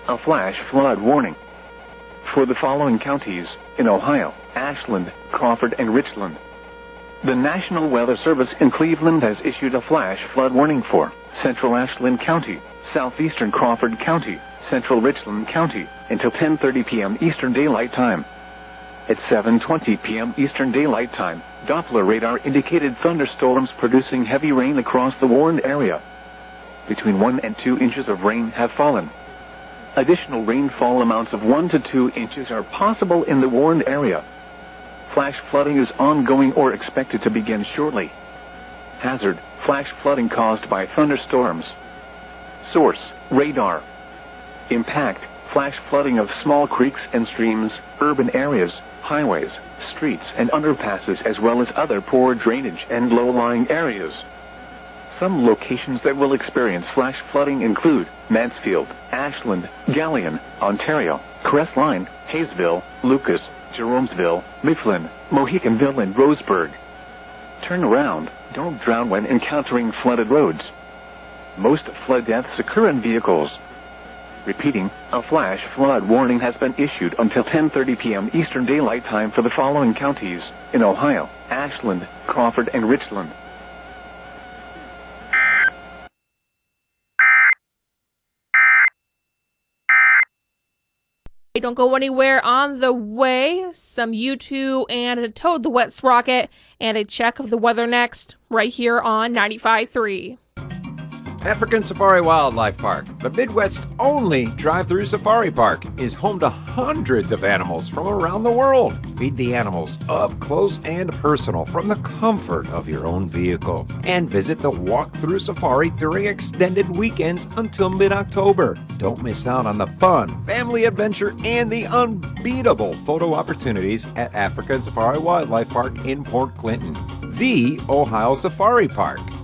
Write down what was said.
a flash flood warning. For the following counties in Ohio: Ashland, Crawford, and Richland. The National Weather Service in Cleveland has issued a flash flood warning for Central Ashland County, Southeastern Crawford County, Central Richland County, until 10:30 p.m. Eastern Daylight Time. At 7:20 p.m. Eastern Daylight Time, Doppler radar indicated thunderstorms producing heavy rain across the warned area. Between 1 and 2 inches of rain have fallen. Additional rainfall amounts of 1 to 2 inches are possible in the warned area. Flash flooding is ongoing or expected to begin shortly. Hazard: flash flooding caused by thunderstorms. Source: radar. Impact: flash flooding of small creeks and streams, urban areas, highways, streets, and underpasses, as well as other poor drainage and low-lying areas. Some locations that will experience flash flooding include Mansfield, Ashland, Galion, Ontario, Crestline, Hayesville, Lucas, Jeromesville, Mifflin, Mohicanville, and Roseburg. Turn around. Don't drown when encountering flooded roads. Most flood deaths occur in vehicles. Repeating, a flash flood warning has been issued until 10:30 p.m. Eastern Daylight Time for the following counties in Ohio: Ashland, Crawford, and Richland. Don't go anywhere. On the way, some U2 and a Toad the Wet Sprocket, and a check of the weather next, right here on 95.3. African Safari Wildlife Park, the Midwest's only drive-through safari park, is home to hundreds of animals from around the world. Feed the animals up close and personal from the comfort of your own vehicle. And visit the walk-through safari during extended weekends until mid-October. Don't miss out on the fun, family adventure, and the unbeatable photo opportunities at African Safari Wildlife Park in Port Clinton, the Ohio Safari Park.